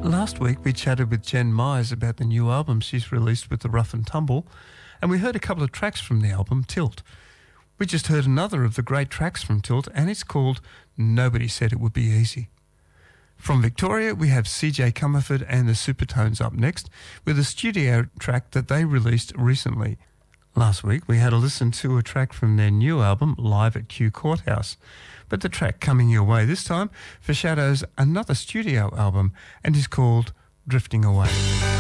Last week we chatted with Jen Myers about the new album she's released with the Rough and Tumble, and we heard a couple of tracks from the album, Tilt. We just heard another of the great tracks from Tilt, and it's called Nobody Said It Would Be Easy. From Victoria, we have CJ Comerford and the Supertones up next with a studio track that they released recently. Last week we had a listen to a track from their new album, Live at Kew Courthouse. But the track coming your way this time foreshadows another studio album and is called Drifting Away.